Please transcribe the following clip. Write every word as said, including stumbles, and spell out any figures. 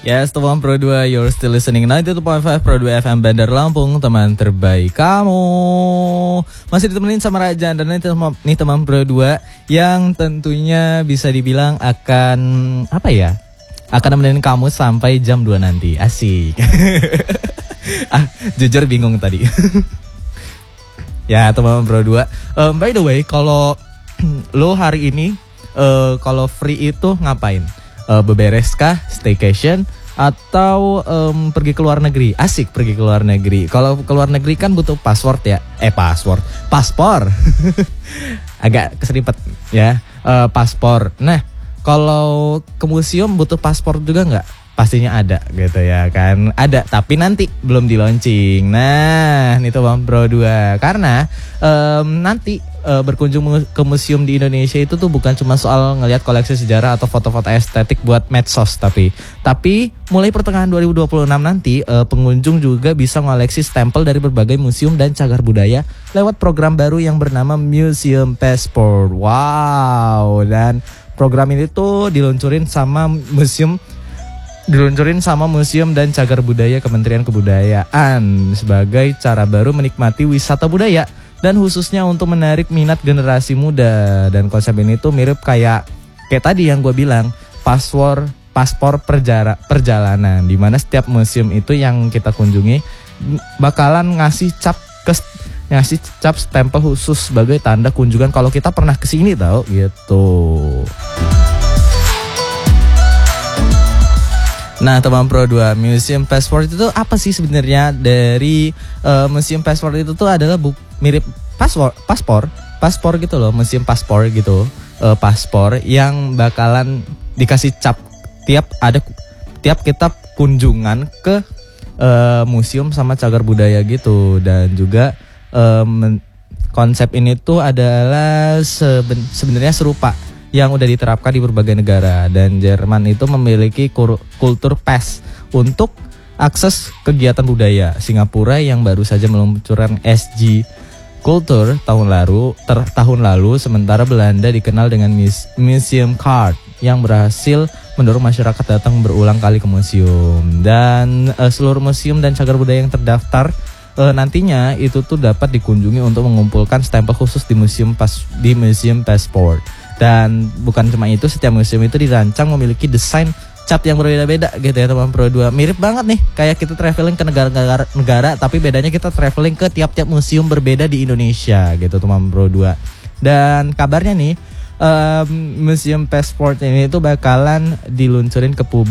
Yes, teman Pro dua, you're still listening sembilan puluh dua koma lima Pro dua F M Bandar Lampung, teman terbaik kamu. Masih ditemenin sama Raja dan ini teman, nih teman Pro dua yang tentunya bisa dibilang akan apa ya? Akan nemenin kamu sampai jam dua nanti. Asik. ah, jujur bingung tadi. Ya, teman Pro dua. Um, by the way, kalau lo hari ini uh, kalau free itu ngapain? Uh, beberes kah, staycation, atau um, pergi ke luar negeri? Asik pergi ke luar negeri. Kalau ke luar negeri kan butuh password ya. Eh password, paspor. Agak keseripet ya. Uh, paspor. Nah, kalau ke museum butuh paspor juga nggak? Pastinya ada gitu ya kan. Ada, tapi nanti belum di launching. Nah, ini tuh Bang Pro dua. Karena um, nanti uh, berkunjung ke museum di Indonesia itu tuh bukan cuma soal ngelihat koleksi sejarah atau foto-foto estetik buat medsos, tapi tapi mulai pertengahan dua ribu dua puluh enam nanti uh, pengunjung juga bisa ngoleksi stempel dari berbagai museum dan cagar budaya lewat program baru yang bernama Museum Passport. Wow, dan program ini tuh diluncurin sama museum diluncurin sama Museum dan Cagar Budaya Kementerian Kebudayaan sebagai cara baru menikmati wisata budaya dan khususnya untuk menarik minat generasi muda. Dan konsep ini tuh mirip kayak kayak tadi yang gue bilang, paspor paspor perjara, perjalanan, di mana setiap museum itu yang kita kunjungi bakalan ngasih cap ke ngasih cap stempel khusus sebagai tanda kunjungan kalau kita pernah kesini tau gitu. Nah, teman Pro dua, Museum Passport itu apa sih sebenarnya? Dari uh, Museum Passport itu tuh adalah buk, mirip paspor, paspor, paspor gitu loh, museum paspor gitu, uh, paspor yang bakalan dikasih cap tiap ada tiap kita kunjungan ke uh, museum sama cagar budaya gitu. Dan juga um, konsep ini tuh adalah seben, sebenarnya serupa yang udah diterapkan di berbagai negara, dan Jerman itu memiliki kultur pass untuk akses kegiatan budaya. Singapura yang baru saja meluncurkan S G Culture tahun lalu, ter, tahun lalu, sementara Belanda dikenal dengan Museum Card yang berhasil mendorong masyarakat datang berulang kali ke museum. Dan uh, seluruh museum dan cagar budaya yang terdaftar uh, nantinya itu tuh dapat dikunjungi untuk mengumpulkan stempel khusus di museum pas di Museum Passport. Dan bukan cuma itu, setiap museum itu dirancang memiliki desain cap yang berbeda-beda gitu ya teman Pro dua. Mirip banget nih kayak kita traveling ke negara-negara negara, tapi bedanya kita traveling ke tiap-tiap museum berbeda di Indonesia gitu teman Pro dua. Dan kabarnya nih um, Museum Passport ini itu bakalan diluncurin ke publik